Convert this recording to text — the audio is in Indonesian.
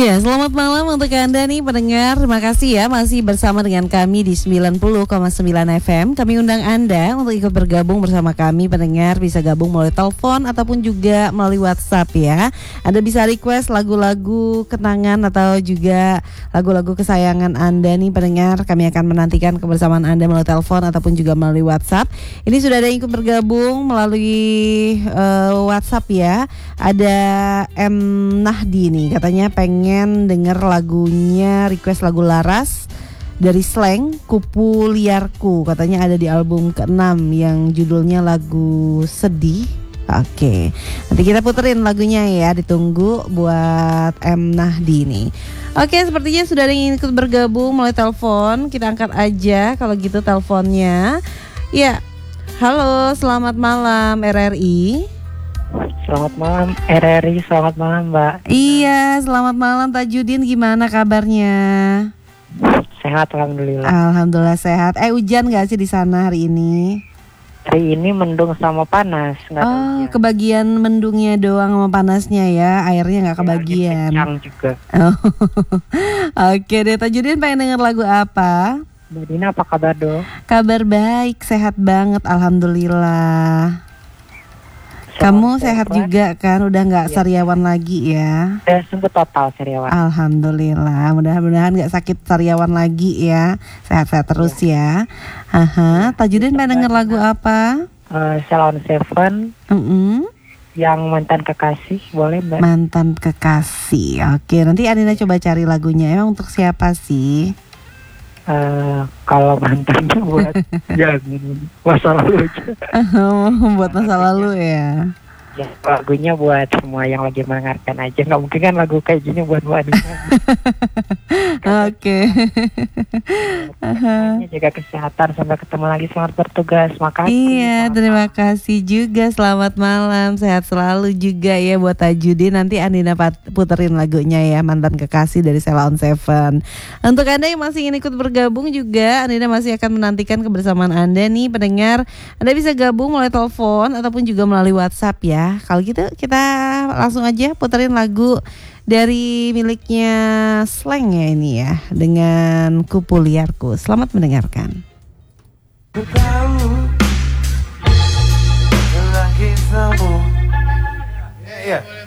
Ya, selamat malam untuk Anda nih pendengar. Terima kasih ya masih bersama dengan kami di 90,9 FM. Kami undang Anda untuk ikut bergabung bersama kami pendengar. Bisa gabung melalui telepon ataupun juga melalui WhatsApp ya. Anda bisa request lagu-lagu kenangan atau juga lagu-lagu kesayangan Anda nih pendengar. Kami akan menantikan kebersamaan Anda melalui telepon ataupun juga melalui WhatsApp. Ini sudah ada yang ikut bergabung melalui WhatsApp ya. Ada M Nahdi nih, katanya pengen denger lagunya, request lagu Laras dari Slank, Kupu Liarku. Katanya ada di album ke-6 yang judulnya lagu Sedih. Oke, nanti kita puterin lagunya ya, ditunggu buat M Nahdi nih. Oke, sepertinya sudah ada yang ikut bergabung melalui telepon. Kita angkat aja kalau gitu teleponnya. Ya, halo, selamat malam RRI. Selamat malam RRI, selamat malam Mbak. Iya, selamat malam Tajudin, gimana kabarnya? Sehat alhamdulillah. Alhamdulillah sehat. Hujan gak sih di sana hari ini? Hari ini mendung sama panas. Oh, kebagian mendungnya doang sama panasnya ya, airnya gak kebagian. Kencang juga. Oke deh, Tajudin pengen denger lagu apa? Mbak Dina apa kabar dong? Kabar baik, sehat banget alhamdulillah. Kamu sehat juga kan? Udah gak sariawan lagi ya? Sempat total sariawan. Alhamdulillah, mudah-mudahan gak sakit sariawan lagi ya. Sehat-sehat terus ya. Tajudin pengen denger lagu apa? Salon Seven. Yang Mantan Kekasih, boleh Mbak? Mantan Kekasih. Oke, nanti Anina coba cari lagunya. Emang untuk siapa sih? Kalau mantannya buat ya masa lalu aja. Buat masa lalu ya. Ya, lagunya buat semua yang lagi mendengarkan aja. Nggak mungkin kan lagu kayak gini buat Mbak Dina. Oke. Jaga kesehatan, sampai ketemu lagi, selamat bertugas. Makasih. Iya, terima kasih juga. Selamat malam, sehat selalu juga ya buat Tajudin. Nanti Andina puterin lagunya ya, Mantan Kekasih dari Sheila on 7. Untuk Anda yang masih ingin ikut bergabung juga, Andina masih akan menantikan kebersamaan Anda nih pendengar. Anda bisa gabung melalui telepon ataupun juga melalui WhatsApp ya. Kalau gitu kita langsung aja puterin lagu dari miliknya Slank ya ini ya, dengan Kupu Liarku. Selamat mendengarkan. Yeah.